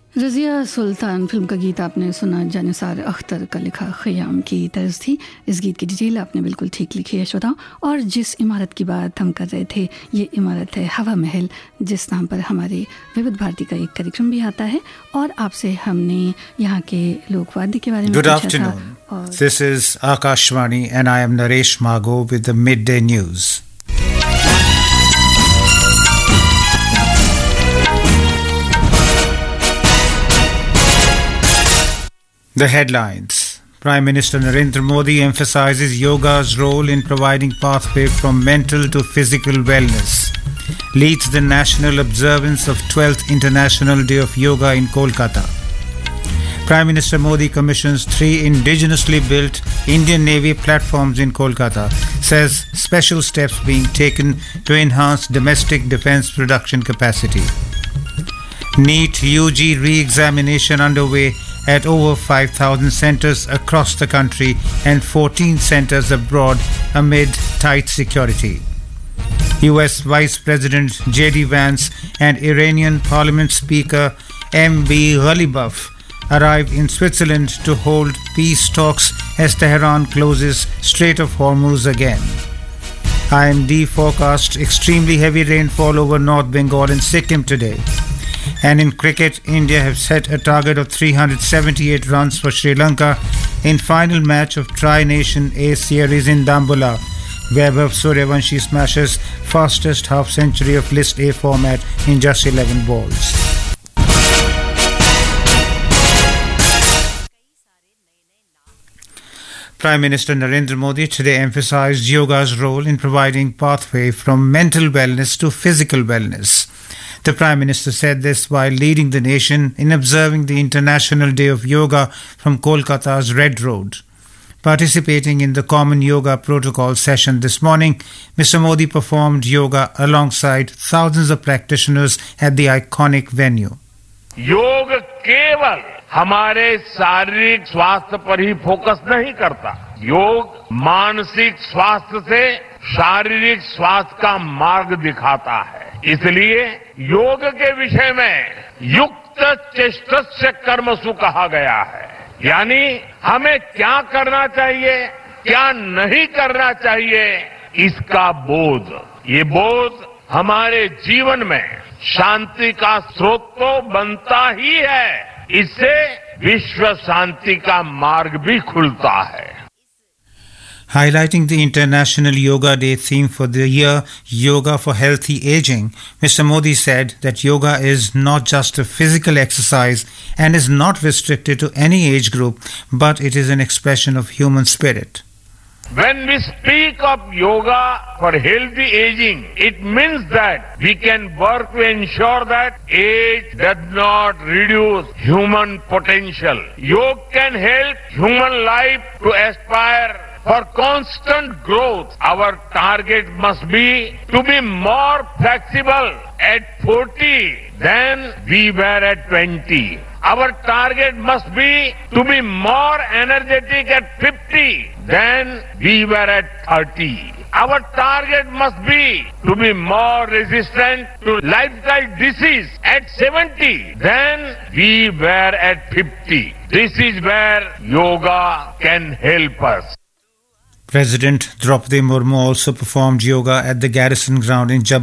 रज़िया सुल्तान film का गीत आपने सुना। जानिसार अख्तर का लिखा ख़याम की तर्ज थी। इस गीत की डिटेल आपने बिल्कुल ठीक लिखी है श्रोताओं। और जिस इमारत की बात हम कर रहे थे, ये इमारत है हवा महल, जिस नाम पर हमारे विविध भारती का एक कार्यक्रम भी आता है। और आपसे हमने यहाँ के लोकवाद्य के बारे में Good पूछा afternoon. था। This is Akashvani and I am Naresh Mago with the Midday News. The headlines. Prime Minister Narendra Modi emphasizes yoga's role in providing pathway from mental to physical wellness. Leads the national observance of 12th International Day of Yoga in Kolkata. Prime Minister Modi commissions 3 indigenously built Indian Navy platforms in Kolkata. Says special steps being taken to enhance domestic defence production capacity. NEET UG re-examination underway at over 5,000 centres across the country and 14 centres abroad amid tight security. US Vice President J.D. Vance and Iranian Parliament Speaker M.B. Ghalibaf arrived in Switzerland to hold peace talks as Tehran closes Strait of Hormuz again. IMD forecast extremely heavy rainfall over North Bengal and Sikkim today. And in cricket, India have set a target of 378 runs for Sri Lanka in final match of Tri-Nation A Series in Dambulla. Vaibhav Suryavanshi smashes fastest half-century of List A format in just 11 balls. Prime Minister Narendra Modi today emphasized yoga's role in providing pathway from mental wellness to physical wellness. The Prime Minister said this while leading the nation in observing the International Day of Yoga from Kolkata's Red Road. Participating in the Common Yoga Protocol session this morning, Mr. Modi performed yoga alongside thousands of practitioners at the iconic venue. योग केवल हमारे शारीरिक स्वास्थ्य पर ही focus नहीं करता। योग मानसिक स्वास्थ्य से शारीरिक स्वास्थ्य का मार्ग दिखाता है। इसलिए योग के विषय में युक्त चेष्टस्य कर्मसु कहा गया है। यानी हमें क्या करना चाहिए, क्या नहीं करना चाहिए, इसका बोध। ये बोध हमारे जीवन में शांति का स्रोत तो बनता ही है, इससे विश्व शांति का मार्ग भी खुलता है। Highlighting the International Yoga Day theme for the year, Yoga for Healthy Aging, Mr. Modi said that yoga is not just a physical exercise and is not restricted to any age group, but it is an expression of human spirit. When we speak of yoga for healthy aging, it means that we can work to ensure that age does not reduce human potential. Yoga can help human life to aspire for constant growth. Our target must be to be more flexible at 40 than we were at 20. Our target must be to be more energetic at 50 than we were at 30. Our target must be to be more resistant to lifestyle disease at 70 than we were at 50. This is where yoga can help us. President Draupadi Murmu also performed yoga at the Garrison Ground in Jabalpur.